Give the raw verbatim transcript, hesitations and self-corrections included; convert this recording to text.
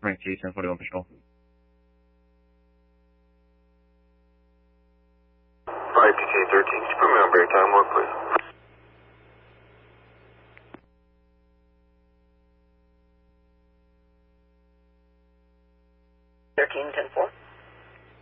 Rank T, ten forty-one Patrol. five T K thirteen, could you put me on break time one, please? thirteen, ten four.